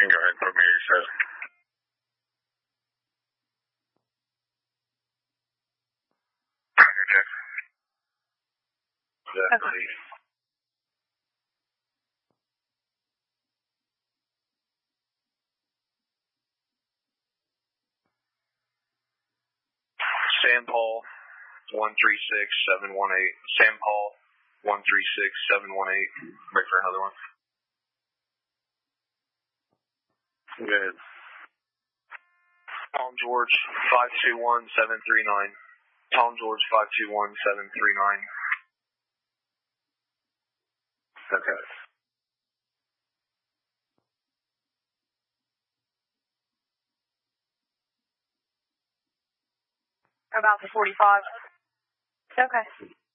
can go ahead and put me reset. Okay, Jeff. That, Okay. please. Sam Paul, 136718. Sam Paul, 136718. Break for another one. Good. Tom George, 521739. Tom George, 521739. Okay. About the 45. Okay.